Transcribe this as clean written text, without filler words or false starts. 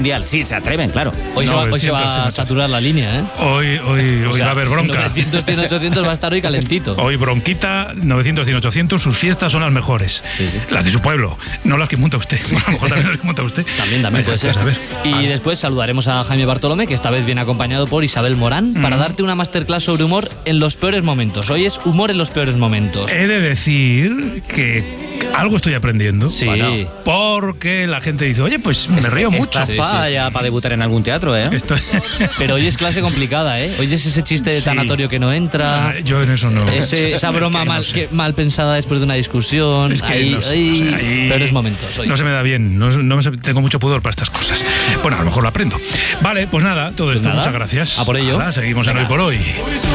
mundial. Sí, se atreven, claro. Hoy se va a saturar la línea, ¿eh? Hoy va a haber bronca. 900, 100, 800 va a estar hoy calentito. Hoy bronquita, 900, 100, 800, sus fiestas son las mejores. Sí. Las de su pueblo, no las que monta usted. Bueno, a lo mejor también las que monta usted. También puede ser. Y después saludaremos a Jaime Bartolomé, que esta vez viene acompañado por Isabel Morán, para darte una masterclass sobre humor en los peores momentos. Hoy es humor en los peores momentos. He de decir que algo estoy aprendiendo. Sí. Bueno, porque la gente dice, oye, pues me río mucho. Estás para debutar en algún teatro, ¿eh? Pero hoy es clase complicada, ¿eh? Hoy es ese chiste de tanatorio que no entra. Yo en eso no. Esa broma mal pensada después de una discusión. Es que ahí peores momentos. Hoy. No se me da bien. Tengo mucho pudor para estas cosas. Bueno, a lo mejor lo aprendo. Vale, pues nada, todo esto. Muchas gracias. A por ello. Seguimos en Hoy por Hoy.